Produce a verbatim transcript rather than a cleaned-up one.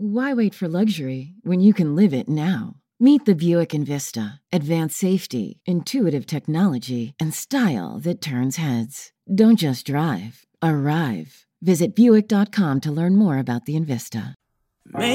Why wait for luxury when you can live it now? Meet the Buick Envista. Advanced safety, intuitive technology, and style that turns heads. Don't just drive, arrive. Visit Buick dot com to learn more about the Envista.